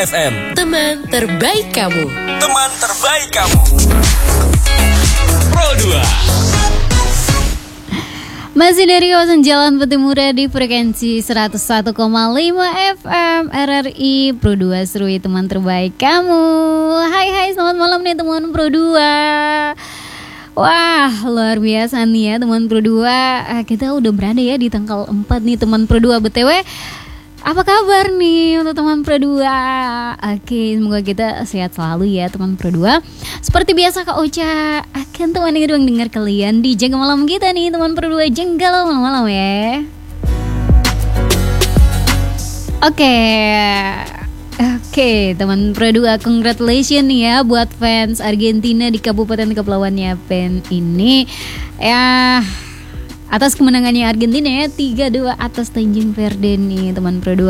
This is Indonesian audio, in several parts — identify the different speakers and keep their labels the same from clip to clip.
Speaker 1: FM.
Speaker 2: Teman terbaik kamu.
Speaker 1: Teman terbaik kamu. Pro 2.
Speaker 3: Masih dari kawasan Jalan Petimura di frekuensi 101,5 FM RRI Pro 2 Serui teman terbaik kamu. Hai selamat malam nih teman Pro 2. Wah luar biasa nih ya teman Pro 2. Kita udah berada ya di tanggal 4 nih teman Pro 2. BTW apa kabar nih untuk teman Pro 2? Oke, semoga kita sehat selalu ya teman Pro 2. Seperti biasa Kak Ocha akan temani ruang dengar kalian di Jaga Malam kita nih teman Pro 2. Jenggal malam-malam ya. Oke, teman Pro 2, congratulations nih ya buat fans Argentina di Kabupaten Kepulauan Yapen ini. Ya, atas kemenangannya Argentina ya 3-2 atas Tanjung Verde nih teman Pro 2.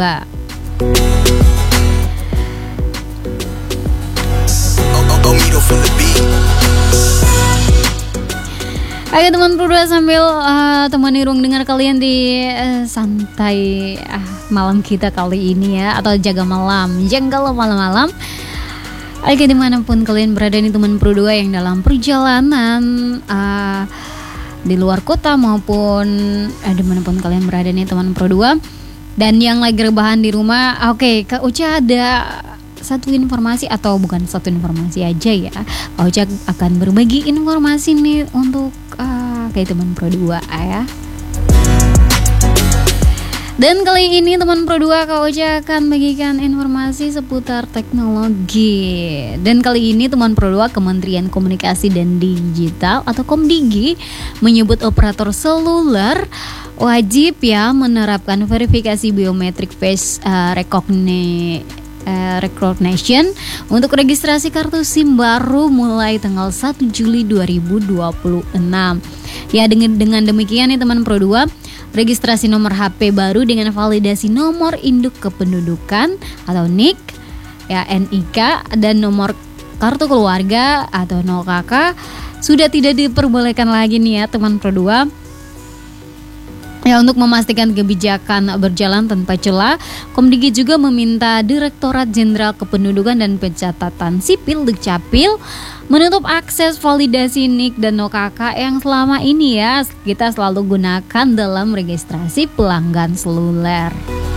Speaker 3: Ayo teman Pro 2 sambil temani ruang dengar kalian di santai malam kita kali ini ya, atau jaga malam, jenggal malam-malam. Ayo dimanapun kalian berada nih teman Pro 2 yang dalam perjalanan di luar kota maupun dimanapun kalian berada nih teman Pro 2. Dan yang lagi rebahan di rumah, oke, Kak Uca ada satu informasi, atau bukan satu informasi aja ya. Kak Uca akan berbagi informasi nih untuk kayak teman Pro 2 ya. Dan kali ini teman Pro 2 Kak Ocha akan bagikan informasi seputar teknologi. Dan kali ini teman Pro 2 Kementerian Komunikasi dan Digital atau Komdigi menyebut operator seluler wajib ya menerapkan verifikasi biometrik face recognition untuk registrasi kartu SIM baru mulai tanggal 1 Juli 2026. Ya, dengan demikian nih teman Pro 2, registrasi nomor HP baru dengan validasi nomor induk kependudukan atau NIK, ya NIK, dan nomor kartu keluarga atau NOKK sudah tidak diperbolehkan lagi nih ya teman Pro 2. Ya, untuk memastikan kebijakan berjalan tanpa celah, Komdigi juga meminta Direktorat Jenderal Kependudukan dan Pencatatan Sipil Dukcapil menutup akses validasi NIK dan NOKK yang selama ini ya kita selalu gunakan dalam registrasi pelanggan seluler.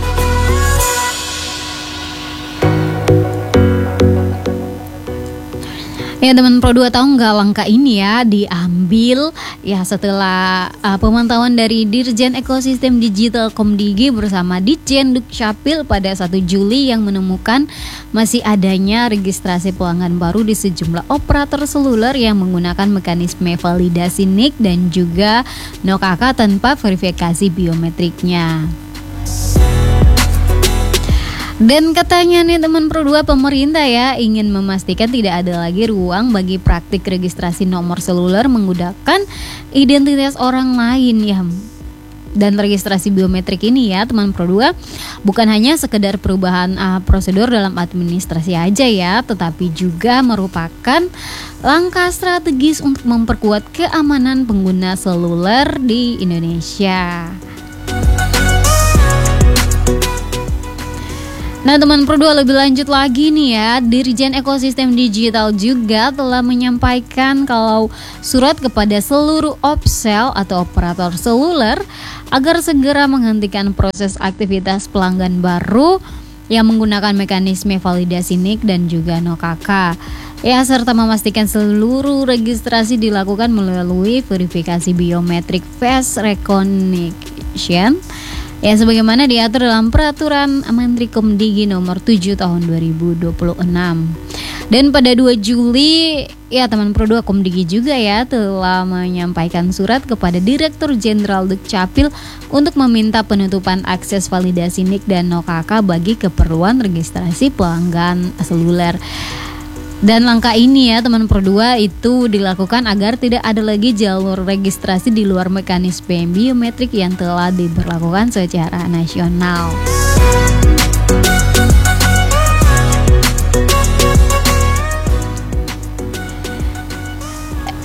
Speaker 3: Ya teman Pro 2, tahu nggak langkah ini ya diambil ya setelah pemantauan dari Dirjen Ekosistem Digital Komdigi bersama Ditjen Dukcapil pada 1 Juli yang menemukan masih adanya registrasi pelanggan baru di sejumlah operator seluler yang menggunakan mekanisme validasi NIK dan juga NOKK tanpa verifikasi biometriknya. Dan katanya nih teman Pro 2, pemerintah ya ingin memastikan tidak ada lagi ruang bagi praktik registrasi nomor seluler menggunakan identitas orang lain ya. Dan registrasi biometrik ini ya teman Pro 2 bukan hanya sekedar perubahan prosedur dalam administrasi aja ya, tetapi juga merupakan langkah strategis untuk memperkuat keamanan pengguna seluler di Indonesia. Nah teman Pro 2, lebih lanjut lagi nih ya, Dirjen Ekosistem Digital juga telah menyampaikan kalau surat kepada seluruh opsel atau operator seluler agar segera menghentikan proses aktivitas pelanggan baru yang menggunakan mekanisme validasi NIK dan juga NOKK. Ya, serta memastikan seluruh registrasi dilakukan melalui verifikasi biometrik face recognition. Ya, sebagaimana diatur dalam Peraturan Menteri Komdigi nomor 7 tahun 2026. Dan pada 2 Juli ya teman Pro 2, Komdigi juga ya telah menyampaikan surat kepada Direktur Jenderal Dukcapil untuk meminta penutupan akses validasi NIK dan NOKK bagi keperluan registrasi pelanggan seluler. Dan langkah ini ya teman Pro 2 itu dilakukan agar tidak ada lagi jalur registrasi di luar mekanisme biometrik yang telah diberlakukan secara nasional.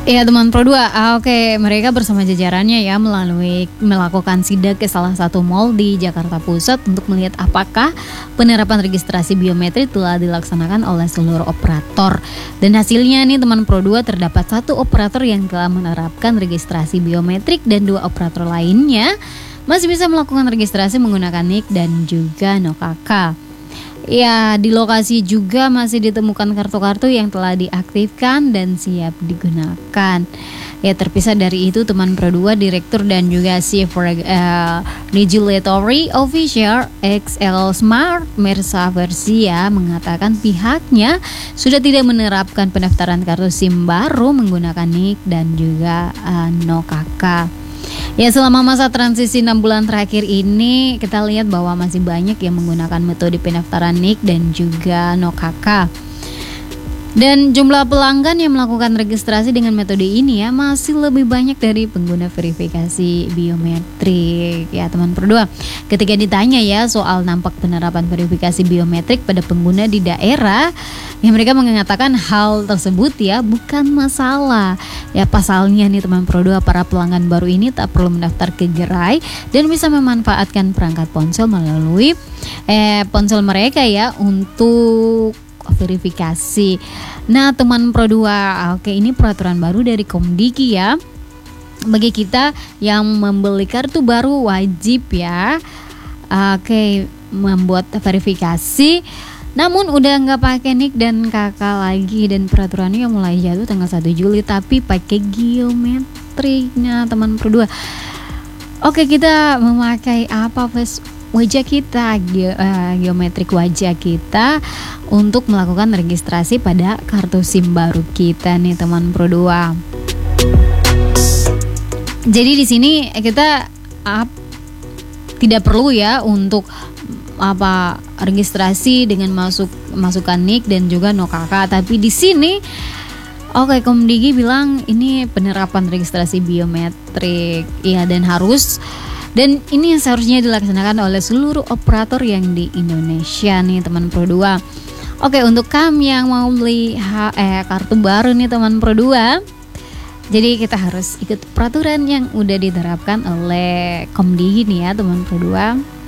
Speaker 3: Iya teman Pro 2, oke, mereka bersama jajarannya ya melakukan sidak ke salah satu mall di Jakarta Pusat untuk melihat apakah penerapan registrasi biometrik telah dilaksanakan oleh seluruh operator. Dan hasilnya nih teman Pro 2, terdapat satu operator yang telah menerapkan registrasi biometrik dan 2 operator lainnya masih bisa melakukan registrasi menggunakan NIK dan juga NOKK. Ya, di lokasi juga masih ditemukan kartu-kartu yang telah diaktifkan dan siap digunakan. Ya, terpisah dari itu teman Pro 2, Direktur dan juga Chief Regulatory Officer XL Smart Mersa Versia mengatakan pihaknya sudah tidak menerapkan pendaftaran kartu SIM baru menggunakan NIK dan juga NOKK. Ya, selama masa transisi 6 bulan terakhir ini kita lihat bahwa masih banyak yang menggunakan metode pendaftaran NIK dan juga NOKK. Dan jumlah pelanggan yang melakukan registrasi dengan metode ini ya masih lebih banyak dari pengguna verifikasi biometrik. Ya teman Pro 2, ketika ditanya ya soal nampak penerapan verifikasi biometrik pada pengguna di daerah, ya mereka mengatakan hal tersebut ya bukan masalah. Ya pasalnya nih teman Pro 2, para pelanggan baru ini tak perlu mendaftar ke gerai dan bisa memanfaatkan perangkat ponsel melalui ponsel mereka ya untuk verifikasi. Nah teman Pro 2, oke, ini peraturan baru dari Komdiki ya. Bagi kita yang membeli kartu baru wajib ya membuat verifikasi. Namun udah nggak pakai NIK dan KK lagi, dan peraturannya mulai jatuh tanggal 1 Juli tapi pakai biometrik. Nah teman Pro 2, oke, kita memakai apa wajah kita, geometrik wajah kita untuk melakukan registrasi pada kartu SIM baru kita nih teman Pro 2. Jadi di sini kita tidak perlu ya untuk registrasi dengan masukkan NIK dan juga NOKK, tapi di sini Komdigi bilang ini penerapan registrasi biometrik ya, dan ini seharusnya dilaksanakan oleh seluruh operator yang di Indonesia nih teman Pro 2. Oke, untuk kamu yang mau beli kartu baru nih teman Pro 2, jadi kita harus ikut peraturan yang udah diterapkan oleh Komdigi nih ya teman Pro 2.